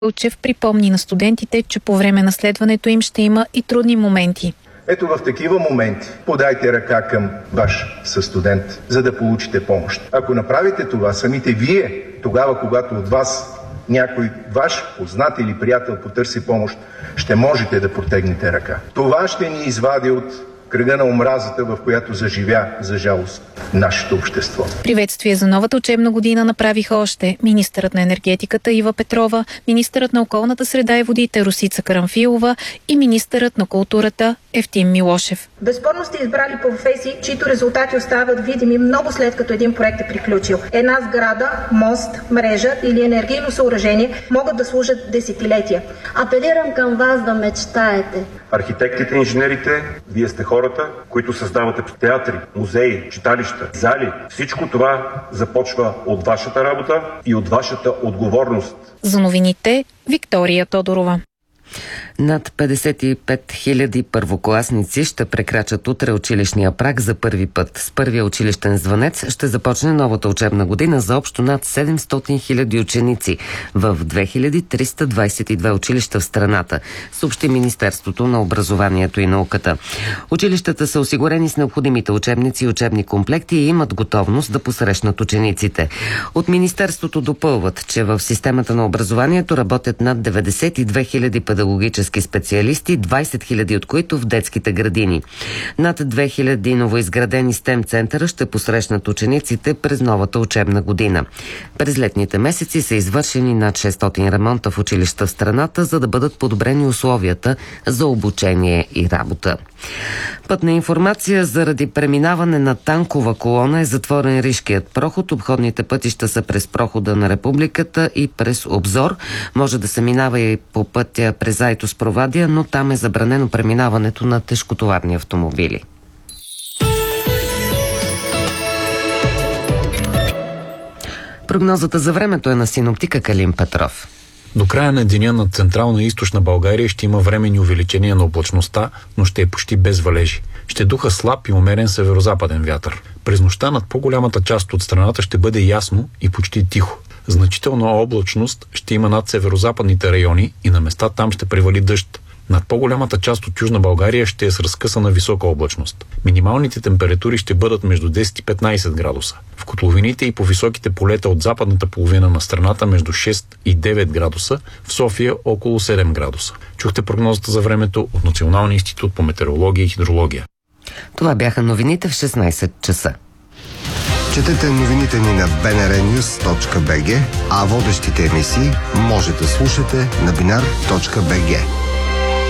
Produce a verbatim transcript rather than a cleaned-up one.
Вълчев припомни на студентите, че по време на следването им ще има и трудни моменти. Ето в такива моменти подайте ръка към ваш състудент, за да получите помощ. Ако направите това самите вие, тогава когато от вас някой ваш познат или приятел потърси помощ, ще можете да протегнете ръка. Това ще ни извади от кръга на омразата, в която заживя, за жалост, нашето общество. Приветствие за новата учебна година направиха още министърът на енергетиката Ива Петрова, министърът на околната среда и водите Росица Карамфилова и министърът на културата Евтим Милошев. Безспорно сте избрали професии, чието резултати остават видими много след като един проект е приключил. Една сграда, мост, мрежа или енергийно съоръжение могат да служат десетилетия. Апелирам към вас да мечтаете. Архитектите, инженерите, вие сте хората, които създавате театри, музеи, читалища, зали. Всичко това започва от вашата работа и от вашата отговорност. За новините Виктория Тодорова. Над петдесет и пет хиляди първокласници ще прекрачат утре училищния праг за първи път. С първия училищен звънец ще започне новата учебна година за общо над седемстотин хиляди ученици в две хиляди триста двадесет и две училища в страната, съобщи Министерството на образованието и науката. Училищата са осигурени с необходимите учебници и учебни комплекти и имат готовност да посрещнат учениците. От Министерството допълват, че в системата на образованието работят над деветдесет и две хиляди педагогически специалисти, двадесет хиляди от които в детските градини. Над две хиляди новоизградени STEM центъра ще посрещнат учениците през новата учебна година. През летните месеци са извършени над шестстотин ремонта в училища в страната, за да бъдат подобрени условията за обучение и работа. Пътна информация: заради преминаване на танкова колона е затворен Ришкият проход. Обходните пътища са през прохода на Републиката и през Обзор. Може да се минава и по пътя през Айтос Провадия, но там е забранено преминаването на тежкотоварни автомобили. Прогнозата за времето е на синоптика Калин Петров. До края на деня над Централна и Източна България ще има временни увеличения на облачността, но ще е почти без валежи. Ще духа слаб и умерен северозападен вятър. През нощта над по-голямата част от страната ще бъде ясно и почти тихо. Значителна облачност ще има над северозападните райони и на места там ще превали дъжд. Над по-голямата част от Южна България ще е с разкъсана висока облачност. Минималните температури ще бъдат между десет и петнадесет градуса. В котловините и по високите полета от западната половина на страната между шест и девет градуса, в София около седем градуса. Чухте прогнозата за времето от Националния институт по метеорология и хидрология. Това бяха новините в шестнадесет часа. Четете новините ни на би ен ар нюз точка би джи, а водещите емисии може да слушате на бинар точка би джи.